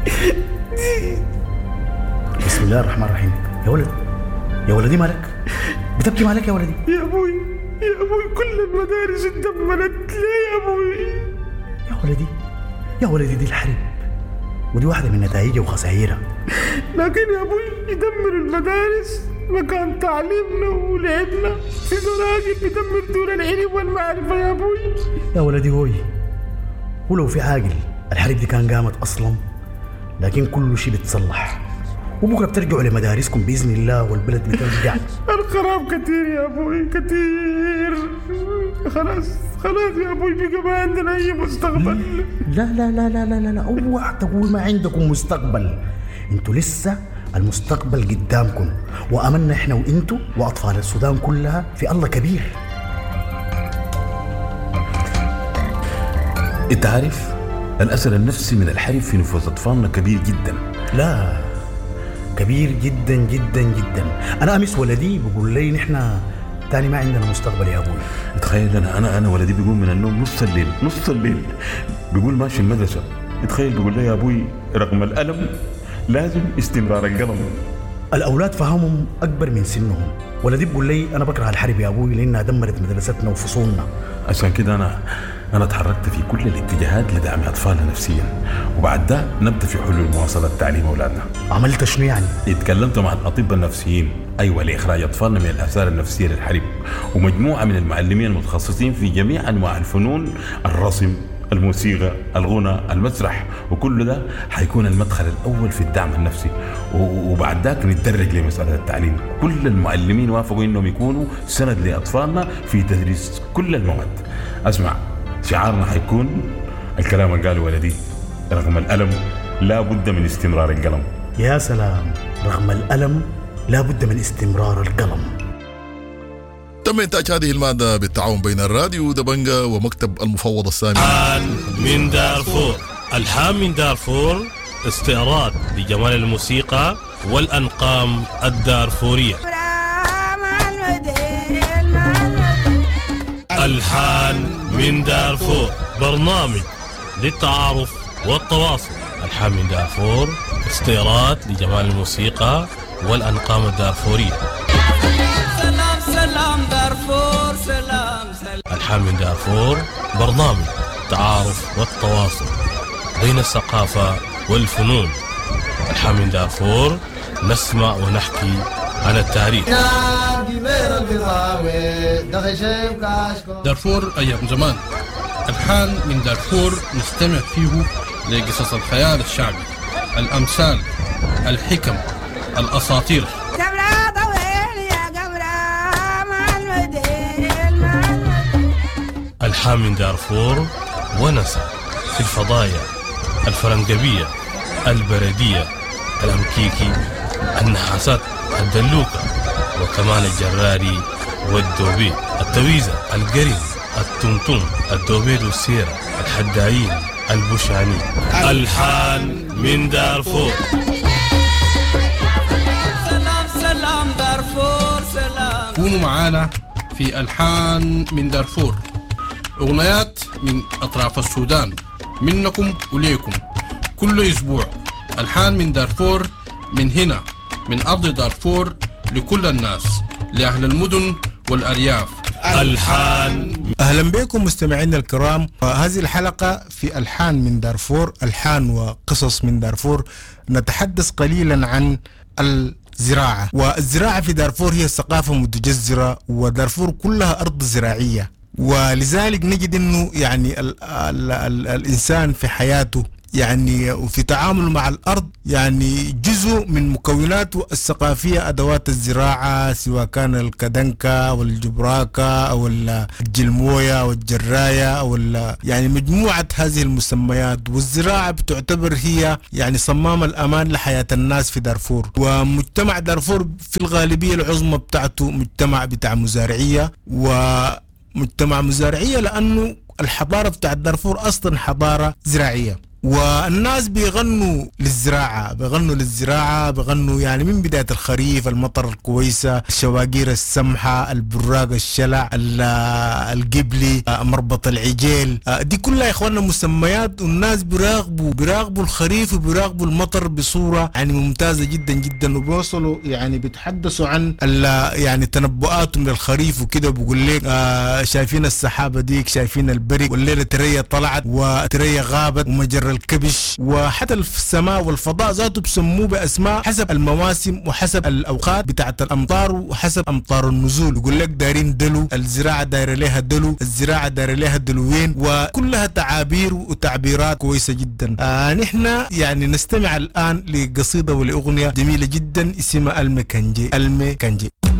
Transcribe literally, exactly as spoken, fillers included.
بسم الله الرحمن الرحيم. يا ولد يا ولدي مالك؟ بتبكي مالك يا ولدي؟ يا أبوي يا أبوي كل المدارس اتدمرت ليه يا أبوي؟ يا ولدي يا ولدي دي الحرب، ودي واحدة من نتائجها وخسائرها. لكن يا أبوي يدمر المدارس مكان تعليمنا ولعبنا، في راجل بيدمر دون العلم والمعرفة يا أبوي. يا ولدي هوي، ولو في عاقل الحرب دي كان قامت أصلا، لكن كل شيء بتصلح، وبكرة بترجعوا لمدارسكم بإذن الله والبلد بترجع. الخراب كتير يا أبوي كتير، خلاص خلاص يا أبوي بقى ما عندنا أي مستقبل. لا لا لا لا لا لا, لا. اوعى تقول ما عندكم مستقبل، انتوا لسه المستقبل قدامكم، وأمنا احنا وانتوا وأطفال السودان كلها في الله كبير. انت عارف الأثر النفسي من الحرب في نفوس أطفالنا كبير جدا. لا كبير جدا جدا جدا. أنا أمس ولدي بقول لي نحن تاني ما عندنا مستقبل يا أبوي. تخيل أنا أنا أنا ولدي بيقول من النوم نص الليل نص الليل بيقول ماشي المدرسة. تخيل بيقول لي يا أبوي رغم الألم لازم استمرار القلم. الأولاد فهمهم أكبر من سنهم. ولدي بيقول لي أنا بكره الحرب يا أبوي لأنها دمرت مدرستنا وفصولنا. عشان كده أنا أنا تحركت في كل الاتجاهات لدعم أطفالنا نفسيا، وبعد ده نبدأ في حلول مواصلة تعليم أولادنا. عملت شنو يعني؟ اتكلمت مع الأطباء النفسيين أيوة لإخراج أطفالنا من الآثار النفسية للحرب، ومجموعة من المعلمين المتخصصين في جميع أنواع الفنون، الرسم، الموسيقى، الغنى، المسرح، وكل ده حيكون المدخل الأول في الدعم النفسي، وبعد ذاك نتدرج لمسألة التعليم. كل المعلمين وافقوا إنهم يكونوا سند لأطفالنا في تدريس كل المواد. أسمع شعارنا حيكون الكلام اللي قاله ولدي رغم الألم لا بد من استمرار القلم. يا سلام، رغم الألم لا بد من استمرار القلم. تم إنتاج هذه المادة بالتعاون بين الراديو دبنجة ومكتب المفوض السامي. الحان من دارفور. الحان من دارفور استعراض لجمال الموسيقى والأنقام الدارفورية. الحان من دارفور برنامج للتعارف والتواصل. الحان من دارفور استعراض لجمال الموسيقى والأنقام الدارفورية. سلام سلام دارفور سلام سلام. الحان من دارفور برنامج التعارف والتواصل بين الثقافة والفنون. الحان من دارفور نسمع ونحكي عن التاريخ. دارفور أيام زمان. الحان من دارفور نستمع فيه لقصص الخيال الشعبي، الأمثال، الحكم، الأساطير. الحان من دارفور ونسى في الفضايا الفرنجبية، البردية، الأمكيكي، النحاسات، الدلوكة، وكمان الجراري والدوبي، التويزة، القرن، التمتم، الدوبيد والسيرة، الحدايين، البشاني. الحان من دارفور. سلام سلام دارفور سلام. كونوا معانا في الحان من دارفور، أغنيات من أطراف السودان منكم وليكم كل أسبوع. الحان من دارفور من هنا من أرض دارفور لكل الناس، لأهل المدن والأرياف. الحان. أهلا بكم مستمعينا الكرام. هذه الحلقة في الحان من دارفور، الحان وقصص من دارفور. نتحدث قليلا عن الزراعة، والزراعة في دارفور هي ثقافة متجذرة، ودارفور كلها أرض زراعية، ولذلك نجد أنه يعني ال ال ال الإنسان في حياته يعني وفي تعامله مع الأرض يعني جزء من مكوناته الثقافية أدوات الزراعة، سواء كان الكدنكة والجبراكة أو الجلموية والجراية أو يعني مجموعة هذه المسميات. والزراعة بتعتبر هي يعني صمام الأمان لحياة الناس في دارفور. ومجتمع دارفور في الغالبية العظمى بتاعته مجتمع بتاع مزارعية، ومجتمع مزارعية لأنه الحضارة بتاع دارفور أصلا حضارة زراعية. والناس بيغنوا للزراعة بيغنوا للزراعة بيغنوا يعني من بداية الخريف، المطر الكويسة، الشواقير السمحة، البراق، الشلع، القبلي، مربط العجيل، دي كلها يا اخواننا مسميات، والناس بيراقبوا بيراقبوا الخريف وبيراقبوا المطر بصورة يعني ممتازة جدا جدا، وبيوصلوا يعني بيتحدثوا عن يعني تنبؤاتهم للخريف وكده، بيقول لك آه شايفين السحابة ديك، شايفين البرق، والليلة تريا طلعت وتريا غابت ومجرى الكبش، وحتى السماء والفضاء ذاته بسموه بأسماء حسب المواسم وحسب الأوقات بتاعت الأمطار وحسب أمطار النزول. يقول لك دايرين دلو، الزراعة دايرة لها دلو، الزراعة دايرة لها دلوين، وكلها تعابير وتعبيرات كويسة جدا. آه نحن يعني نستمع الآن لقصيدة ولأغنية جميلة جدا اسمها المكنجي. المكنجي